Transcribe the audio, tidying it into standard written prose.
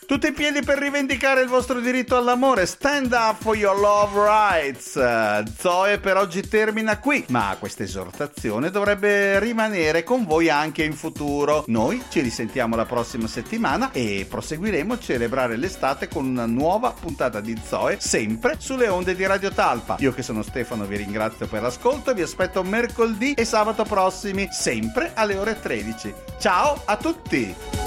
Tutti in piedi per rivendicare il vostro diritto all'amore. Stand up for your love rights. Zoe per oggi termina qui, ma questa esortazione dovrebbe rimanere con voi anche in futuro. Noi ci risentiamo la prossima settimana e proseguiremo a celebrare l'estate con una nuova puntata di Zoe, sempre sulle onde di Radio Talpa. Io che sono Stefano vi ringrazio per l'ascolto e vi aspetto mercoledì e sabato prossimi, sempre alle ore 13. Ciao a tutti!